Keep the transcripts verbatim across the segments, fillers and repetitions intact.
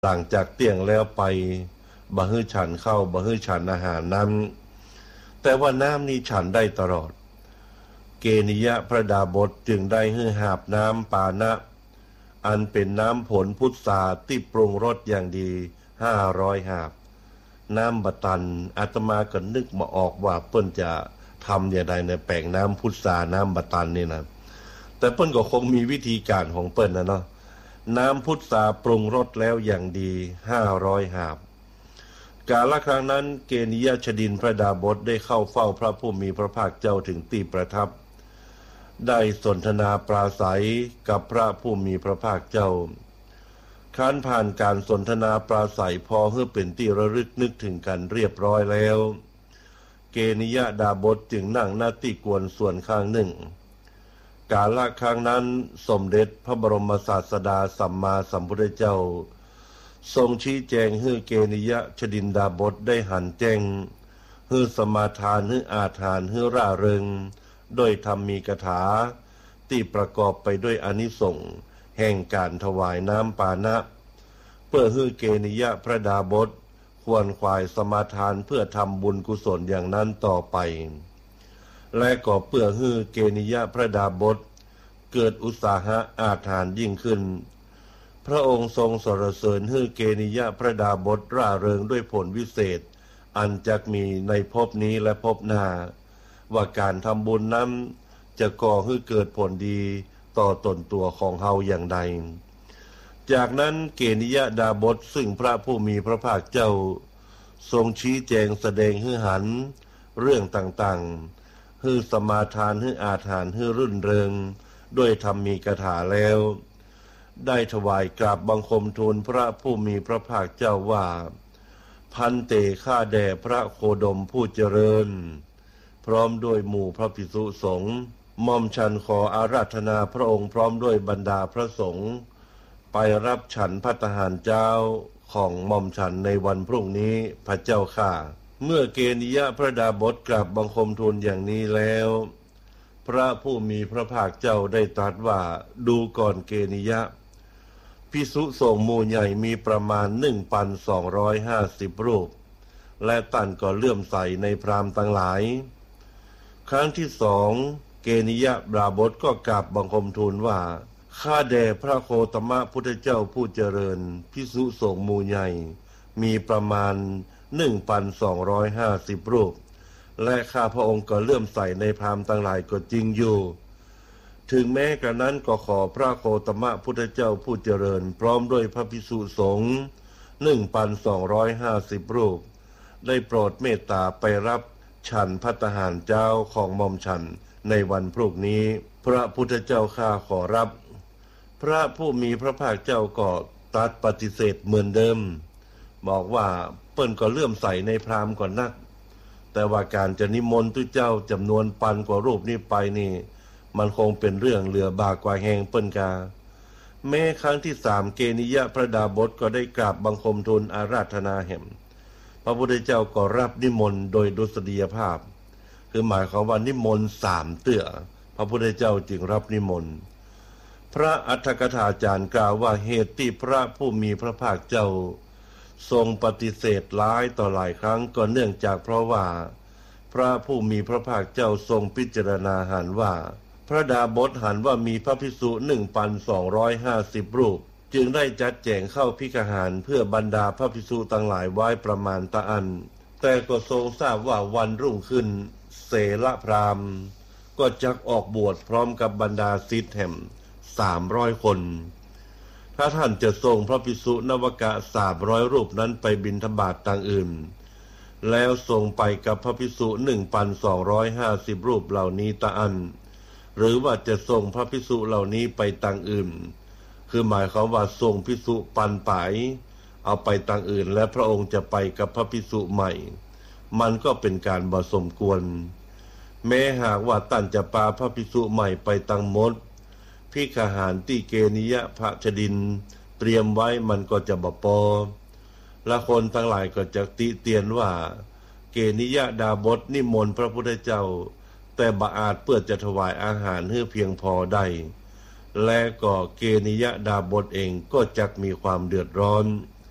หลังจากเตียงแล้วไปบ่ฮื้อฉันเข้าบ่ฮื้อฉันอาหารนั้นแต่ว่าน้ำนี้ฉันได้ตลอดเกณิยะพระดาบทจึงได้ฮื้อหาบน้ำปานะอันเป็นน้ำผลพุทราที่ปรุงรสอย่างดีห้าร้อยหาบน้ำบะตันอาตมาก็นึกมาออกว่าเปิ้นจะทำอย่างไรในแปลงน้ำพุทราน้ำบะตันนี่นะแต่เปิ้นก็คงมีวิธีการของเปิ้นนะเนาะน้ำพุทราปรุงรสแล้วอย่างดีห้าร้อยหาบกาลครั้งนั้นเกณิยะชดินพระดาบทได้เข้าเฝ้าพระผู้มีพระภาคเจ้าถึงที่ประทับได้สนทนาปราศัยกับพระผู้มีพระภาคเจ้าครั้นผ่านการสนทนาปราศัยพอเพื่อเป็นที่ระลึกนึกถึงกันเรียบร้อยแล้วเกณิยะดาบทจึงนั่งหน้าที่กวนส่วนข้างหนึ่งกาลครั้งนั้นสมเด็จพระบรมศาสดาสัมมาสัมพุทธเจ้าทรงชี้แจงให้เกณิยะชดินดาบทได้หันแจ้งให้สมาทานให้อาถานให้ร่าเริงโดยธรรมมีคาถาที่ประกอบไปด้วยอานิสงส์แห่งการถวายน้ำปานะเพื่อให้เกณิยะพระดาบทควรขวายสมาทานเพื่อทำบุญกุศลอย่างนั้นต่อไปและก็เพื่อให้เกณิยะพระดาบทเกิดอุตสาหะอาถรรพ์ยิ่งขึ้นพระองค์ทรงสรรเสริญให้เกณิยะพระดาบทร่าเริงด้วยผลวิเศษอันจักมีในภพนี้และภพหน้าว่าการทำบุญนั้นจะก่อให้เกิดผลดีต่อตนตัวของเฮาอย่างใดจากนั้นเกณิยะดาบทซึ่งพระผู้มีพระภาคเจ้าทรงชี้แจงแสดงให้หันเรื่องต่างๆให้สมาทานให้อาถรรพ์ให้รื่นเริงด้วยธรรมมีคาถาแล้วได้ถวายกราบบังคมทูลพระผู้มีพระภาคเจ้าว่าพันเตข้าแด่พระโคดมผู้เจริญพร้อมด้วยหมู่พระภิกษุสงฆ์ม่อมฉันขออาราธนาพระองค์พร้อมด้วยบรรดาพระสงฆ์ไปรับฉันภัตตาหารเจ้าของม่อมฉันในวันพรุ่งนี้พระเจ้าข้าเมื่อเกณิยะพระดาบทกราบบังคมทูลอย่างนี้แล้วพระผู้มีพระภาคเจ้าได้ตรัสว่าดูก่อนเกณิยะภิกษุสงฆ์หมู่ใหญ่มีประมาณ หนึ่งพันสองร้อยห้าสิบ รูปและท่านก็เลื่อมใสในพราหมณ์ทั้งหลายครั้งที่สองเกณิยะดาบทก็กราบบังคมทูลว่าข้าแด่พระโคตมะพุทธเจ้าผู้เจริญภิกษุสงฆ์หมู่ใหญ่มีประมาณ หนึ่งพันสองร้อยห้าสิบ รูปและข้าพระองค์ก็เลื่อมใสในพราหมณ์ทั้งหลายก็จริงอยู่ถึงแม้กระนั้นก็ขอพระโคตมะพุทธเจ้าผู้เจริญพร้อมด้วยพระภิกษุสงฆ์ หนึ่งพันสองร้อยห้าสิบ รูปได้โปรดเมตตาไปรับฉันภัตตาหารเจ้าของหม่อมฉันในวันพรุ่งนี้พระพุทธเจ้าข้าขอรับพระผู้มีพระภาคเจ้าก็ตรัสปฏิเสธเหมือนเดิมบอกว่าเปิ้นก็เลื่อมใสในพราหมณ์ก่อนนักแต่ว่าการจะนิมนต์ตุเจ้าจำนวนพันกว่ารูปนี้ไปนี่มันคงเป็นเรื่องเหลือบากกว่าแหงเปิ้นกาแม้ครั้งที่สามเกณิยะพระดาบทก็ได้กราบบังคมทูลอาราธนาแห่งพระพุทธเจ้าก็รับนิมนต์โดยดุษฎียภาพคือหมายความว่านิมนต์สามเตื้อพระพุทธเจ้าจึงรับนิมนต์พระอัฏฐกถาจารย์กล่าวว่าเหตุที่พระผู้มีพระภาคเจ้าทรงปฏิเสธหลายต่อหลายครั้งก็เนื่องจากเพราะว่าพระผู้มีพระภาคเจ้าทรงพิจารณาหันว่าพระดาบทหันว่ามีพระภิกษุ หนึ่งพันสองร้อยห้าสิบ รูปจึงได้จัดแจงเข้าภิกหารเพื่อบรรดาพระภิกษุทั้งหลายไว้ประมาณตะอันแต่ก็ทรงทราบว่าวันรุ่งขึ้นเสลพราหมณ์ก็จักออกบวชพร้อมกับบรรดาศิษย์แห่งสามร้อยคนถ้าท่านจะส่งพระภิกษุนวกะสามร้อยรูปนั้นไปบิณฑบาตต่างอื่นแล้วส่งไปกับพระภิกษุ หนึ่งพันสองร้อยห้าสิบ รูปเหล่านี้ตะอันหรือว่าจะส่งพระภิกษุเหล่านี้ไปต่างอื่นคือหมายความว่าส่งภิกษุปันป่ายเอาไปต่างอื่นและพระองค์จะไปกับพระภิกษุใหม่มันก็เป็นการบ่สมควรแม้หากว่าท่านจะพาพระภิกษุใหม่ไปต่างหมดภิกขหารที่เกณิยะพระชดินเตรียมไว้มันก็จะบ่พอและคนทั้งหลายก็จะติเตียนว่าเกณิยะดาบทนิมนต์พระพุทธเจ้าแต่บ่อาจเพื่อจะถวายอาหารให้เพียงพอได้และก็เกณิยะดาบทเองก็จักมีความเดือดร้อน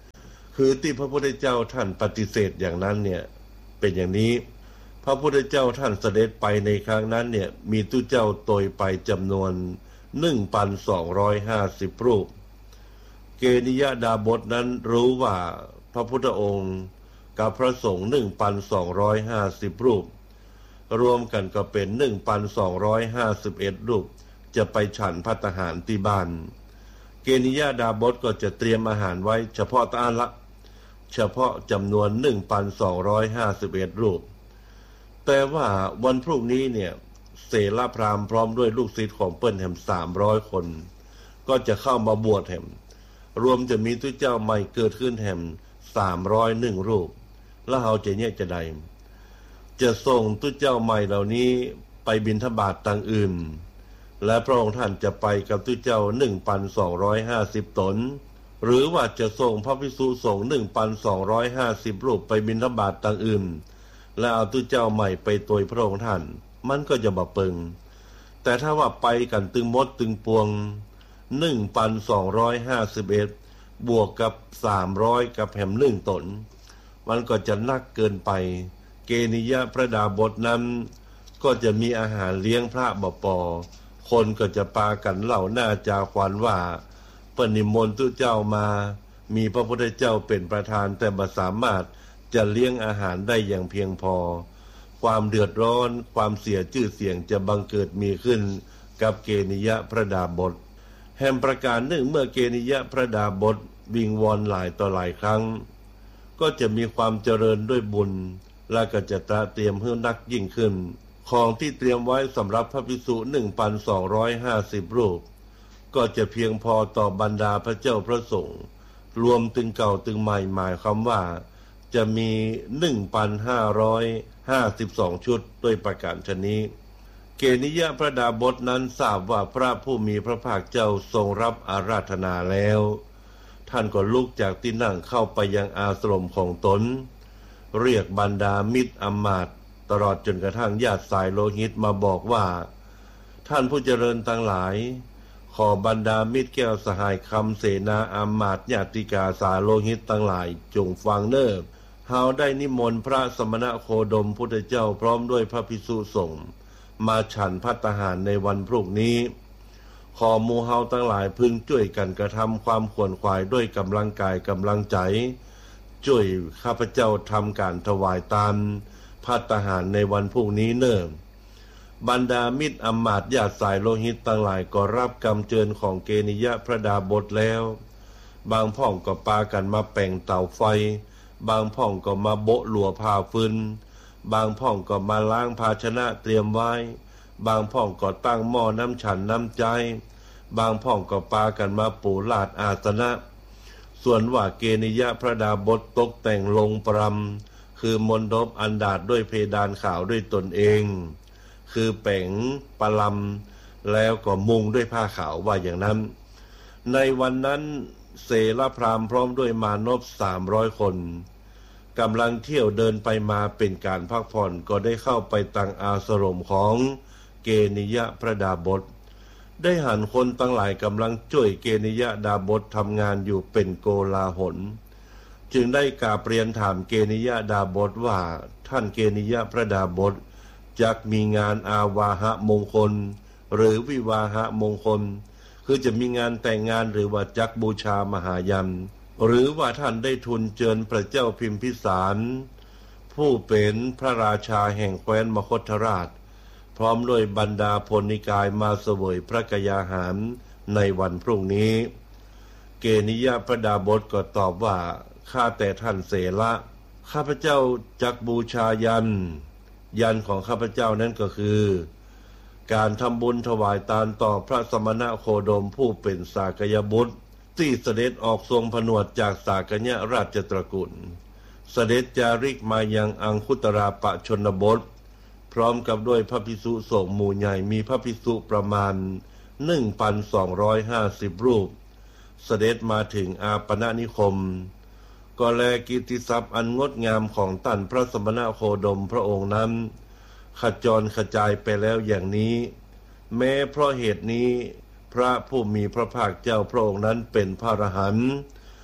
คือที่พระพุทธเจ้าท่านปฏิเสธอย่างนั้นเนี่ยเป็นอย่างนี้พระพุทธเจ้าท่านเสด็จไปในครั้งนั้นเนี่ยมีตุเจ้าโตยไปจำนวน หนึ่งพันสองร้อยห้าสิบ รูปเกณิยดาบทนั้นรู้ว่าพระพุทธองค์กับพระสงฆ์ หนึ่งพันสองร้อยห้าสิบ รูปรวมกันก็เป็น หนึ่งพันสองร้อยห้าสิบเอ็ด รูปจะไปฉันภัตตาหารที่บ้านเกณิยดาบทก็จะเตรียมอาหารไว้เฉพาะตาละเฉพาะจำนวน หนึ่งพันสองร้อยห้าสิบเอ็ด รูปแต่ว่าวันพรุ่งนี้เนี่ยเสลพราหมณ์พร้อมด้วยลูกศิษย์ของเปิ้นแห่มสามร้อยคนก็จะเข้ามาบวชแห่มรวมจะมีตุเจ้าใหม่เกิดขึ้นแห่มสามร้อยเอ็ดรูปแล้วเฮาจะเนี่ยจะใดจะส่งตุเจ้าใหม่เหล่านี้ไปบิณฑบาตต่างอื่นและพระองค์ท่านจะไปกับตุเจ้า หนึ่งพันสองร้อยห้าสิบ ตนหรือว่าจะส่งพระภิกษุสงฆ์ หนึ่งพันสองร้อยห้าสิบ รูปไปบิณฑบาตต่างอื่นและเอาตุเจ้าใหม่ไปโดยพระองค์ท่านมันก็จะบ่เปิงแต่ถ้าว่าไปกันตึงมดตึงปวง หนึ่งพันสองร้อยห้าสิบเอ็ด บวกกับสามร้อยกับแห่มหนึ่งตนมันก็จะนักเกินไปเกณิยพระดาบทนั้นก็จะมีอาหารเลี้ยงพระบ่ปอคนก็จะปากันเล่าหน้าจาขวัญว่าปนิมนต์ตุเจ้ามามีพระพุทธเจ้าเป็นประธานแต่บ่สามารถจะเลี้ยงอาหารได้อย่างเพียงพอความเดือดร้อนความเสียชื่อเสียงจะบังเกิดมีขึ้นกับเกณิยพระดาบทแห่งประการหนึ่งเมื่อเกณิยพระดาบทวิงวอนหลายต่อหลายครั้งก็จะมีความเจริญด้วยบุญและก็จะตระเตรียมเพื่อนักยิ่งขึ้นของที่เตรียมไว้สำหรับพระภิกษุ หนึ่งพันสองร้อยห้าสิบ รูปก็จะเพียงพอต่อบรรดาพระเจ้าพระสงฆ์รวมตึงเก่าตึงใหม่หมายความว่าจะมี หนึ่งพันห้าร้อยห้าสิบสอง ชุดด้วยประการชนี้เกณิยพระดาบทนั้นทราบว่าพระผู้มีพระภาคเจ้าทรงรับอาราธนาแล้วท่านก็ลุกจากที่นั่งเข้าไปยังอาสมของตนเรียกบรรดามิตรอมาตย์ตลอดจนกระทั่งญาติสายโลหิตมาบอกว่าท่านผู้เจริญทั้งหลายขอบรรดามิตรแก้วสหายคำเสนาอามาตย์ญาติกาสายโลหิตทั้งหลายจงฟังเนิ่นเฮาได้นิมนต์พระสมณโคดมพุทธเจ้าพร้อมด้วยพระภิกษุสงฆ์มาฉันภัตตาหารในวันพรุ่งนี้ขอหมู่เฮาทั้งหลายพึงช่วยกันกระทำความขวนขวายด้วยกำลังกายกำลังใจช่วยข้าพเจ้าทำการถวายตามภัตตาหารในวันพรุ่งนี้เนิ่นบรรดามิตรอมาตย์ญาติสายโลหิตทั้งหลายก็รับกำเชิญของเกณิยพระดาบทแล้วบางพ่องก็ปากันมาแป่งเตาไฟบางพ่องก็มาโบะหลัวผ้าฟืนบางพ่องก็มาล้างภาชนะเตรียมไว้บางพ่องก็ตั้งหม้อน้ำฉันน้ำใจบางพ่องก็ปากันมาปูลาดอาสนะส่วนว่าเกณิยพระดาบทตกแต่งลงปรำคือมณฑปอันดาษด้วยเพดานขาวด้วยตนเองคือแป่งปลำแล้วก็มุงด้วยผ้าขาวว่าอย่างนั้นในวันนั้นเสลพราหมณ์พร้อมด้วยมานพสามร้อยคนกำลังเที่ยวเดินไปมาเป็นการพักผ่อนก็ได้เข้าไปตั้งอาสมของเกณิยพระดาบทได้หันคนตั้งหลายกำลังช่วยเกณิยดาบททำงานอยู่เป็นโกลาหลจึงได้กราบเรียนถามเกณิยดาบทว่าท่านเกณิยพระดาบทจักมีงานอาวาหะมงคลหรือวิวาหะมงคลคือจะมีงานแต่งงานหรือว่าจักบูชามหายันหรือว่าท่านได้ทูลเชิญพระเจ้าพิมพิสารผู้เป็นพระราชาแห่งแคว้นมคธราชพร้อมด้วยบรรดาพลนิกายมาเสวยพระกยาหารในวันพรุ่งนี้เกณิยพระดาบทก็ตอบว่าข้าแต่ท่านเสละข้าพเจ้าจักบูชายันยันของข้าพเจ้านั้นก็คือการทำบุญถวายทานต่อพระสมณโคดมผู้เป็นสากยบุตรที่เสด็จออกทรงผนวดจากสากยราชตระกูลเสด็จจาริกมายังอังคุตราปชนบทพร้อมกับด้วยพระภิกษุสงฆ์หมู่ใหญ่มีพระภิกษุประมาณ หนึ่งพันสองร้อยห้าสิบ รูปเสด็จมาถึงอาปณนิคมก็แลกิตติศัพท์อันงดงามของท่านพระสมณโคดมพระองค์นั้นขจรกระจายไปแล้วอย่างนี้แม้เพราะเหตุนี้พระผู้มีพระภาคเจ้าพระองค์นั้นเป็นพระอรหันต์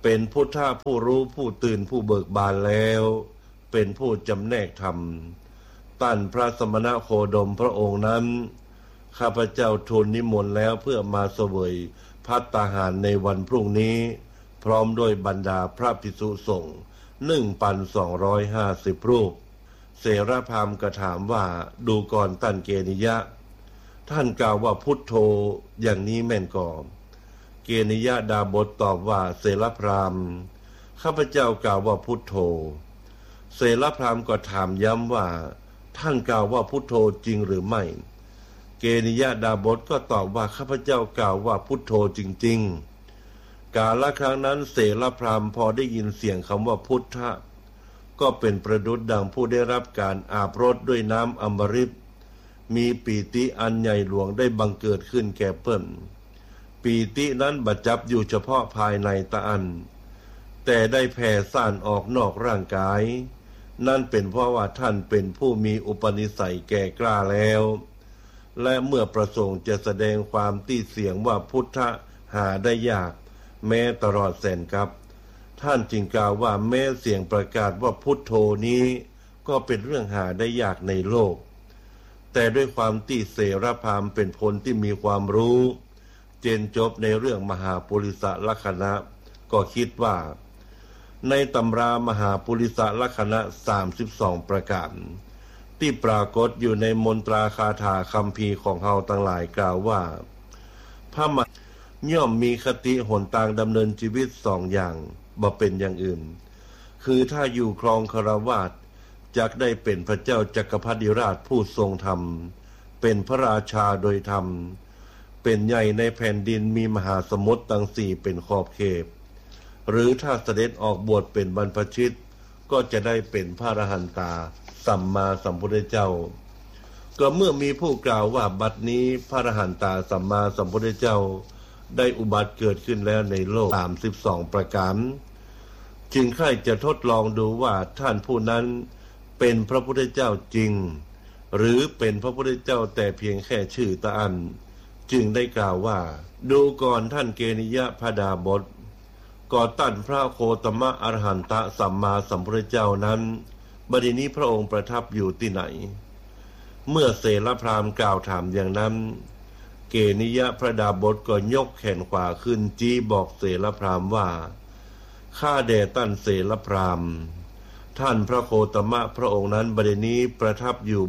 เป็นพุทธะผู้รู้ผู้ตื่นผู้เบิกบานแล้วเป็นผู้จำแนกธรรมตั้นพระสมณโคดมพระองค์นั้นข้าพเจ้าทูลนิมนต์แล้วเพื่อมาเสวยภัตตาหารในวันพรุ่งนี้พร้อมด้วยบรรดาพระภิกษุสงฆ์หนึ่งพันสองร้อยห้าสิบรูปเสรพราหมณ์ก็ถามว่าดูก่อนท่านเกณิยะท่านกล่าวว่าพุทโธอย่างนี้แม่นก่อเกณิยะดาบทตอบว่าเสรพราหมณ์ข้าพเจ้ากล่าวว่าพุทโธเสรพราหมณ์ก็ถามย้ำว่าท่านกล่าวว่าพุทโธจริงหรือไม่เกณิยะดาบทก็ตอบว่าข้าพเจ้ากล่าวว่าพุทโธจริงๆกาลครั้งนั้นเสรพราหมณ์พอได้ยินเสียงคำว่าพุทธะก็เป็นประดุจดังผู้ได้รับการอาบรดด้วยน้ำอมฤตมีปีติอันใหญ่หลวงได้บังเกิดขึ้นแก่เพิ่นปีตินั้นบัดจับอยู่เฉพาะภายในตาอันแต่ได้แผ่ซ่านออกนอกร่างกายนั่นเป็นเพราะว่าท่านเป็นผู้มีอุปนิสัยแก่กล้าแล้วและเมื่อประสงค์จะแสดงความตี้เสียงว่าพุทธะหาได้ยากแม้ตลอดแสนกับท่านจึงกล่าวว่าแม้เสียงประกาศว่าพุทโธนี้ก็เป็นเรื่องหาได้ยากในโลกแต่ด้วยความที่เสรพราหมณ์เป็นคนที่มีความรู้เจนจบในเรื่องมหาปุริสลักขณะก็คิดว่าในตำรามหาปุริสลักขณะสามสิบสองประการที่ปรากฏอยู่ในมนตราคาถาคัมภีร์ของเฮาทั้งหลายกล่าวว่าพระมหาย่อมมีคติหนทางดำเนินชีวิตสองอย่างบ่เป็นอย่างอื่นคือถ้าอยู่ครองคฤหัสถ์จักได้เป็นพระเจ้าจักรพรรดิราชผู้ทรงธรรมเป็นพระราชาโดยธรรมเป็นใหญ่ในแผ่นดินมีมหาสมุทรตั้งสี่เป็นขอบเขตหรือถ้าเสด็จออกบวชเป็นบรรพชิตก็จะได้เป็นพระอรหันตาสัมมาสัมพุทธเจ้าก็เมื่อมีผู้กล่าวว่าบัดนี้พระอรหันตาสัมมาสัมพุทธเจ้าได้อุบัติเกิดขึ้นแล้วในโลกสามสิบสองประการจึงใคร่จะทดลองดูว่าท่านผู้นั้นเป็นพระพุทธเจ้าจริงหรือเป็นพระพุทธเจ้าแต่เพียงแค่ชื่อตาอันจึงได้กล่าวว่าดูก่อนท่านเกณิยะพดาบทก่อตั้นพระโคตมะอรหันตสัมมาสัมพุทธเจ้านั้นบัดนี้พระองค์ประทับอยู่ที่ไหนเมื่อเสรพราหมณ์กล่าวถามอย่างนั้นเกณิยะพระดาบทก็ยกแขนขวาขึ้นจี้บอกเสรพราหมณ์ว่าข้าแด่ท่านเสรพราหมณ์ท่านพระโคตมะพระองค์นั้นบัดนี้ประทับอยู่